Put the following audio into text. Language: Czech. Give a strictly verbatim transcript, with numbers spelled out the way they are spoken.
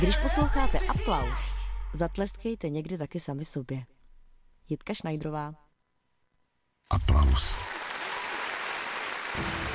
Když posloucháte Aplaus, zatleskejte někdy taky sami sobě. Jitka Šnajdrová. Aplaus.